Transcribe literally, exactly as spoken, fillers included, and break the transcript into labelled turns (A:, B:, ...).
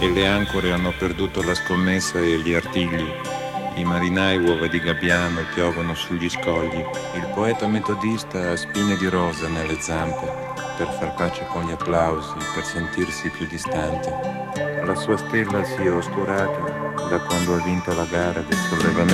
A: e le ancore hanno perduto la scommessa e gli artigli. I marinai uova di gabbiano piovono sugli scogli. Il poeta metodista ha spine di rosa nelle zampe per far pace con gli applausi, per sentirsi più distante. La sua stella si è oscurata da quando ha vinto la gara del sollevamento